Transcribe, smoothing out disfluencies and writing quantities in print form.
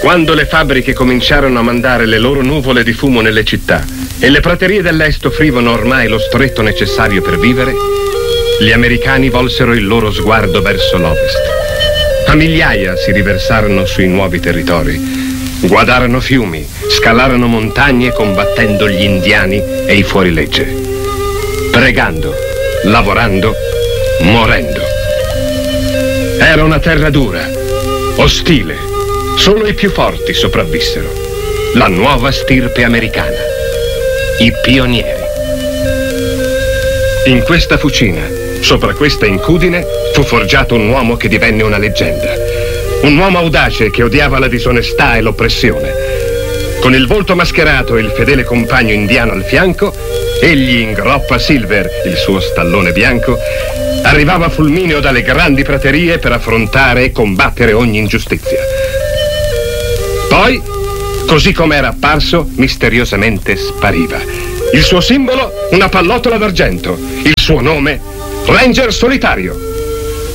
Quando le fabbriche cominciarono a mandare le loro nuvole di fumo nelle città e le praterie dell'est offrivano ormai lo stretto necessario per vivere, gli americani volsero il loro sguardo verso l'ovest. A migliaia si riversarono sui nuovi territori, guadarono fiumi, scalarono montagne combattendo gli indiani e i fuorilegge, pregando, lavorando, morendo. Era una terra dura, ostile. Solo i più forti sopravvissero. La nuova stirpe americana. I pionieri. In questa fucina, sopra questa incudine, fu forgiato un uomo che divenne una leggenda. Un uomo audace che odiava la disonestà e l'oppressione. Con il volto mascherato e il fedele compagno indiano al fianco, egli in groppa Silver, il suo stallone bianco, arrivava fulmineo dalle grandi praterie per affrontare e combattere ogni ingiustizia. Poi, così come era apparso, misteriosamente spariva. Il suo simbolo, una pallottola d'argento. Il suo nome, Ranger Solitario.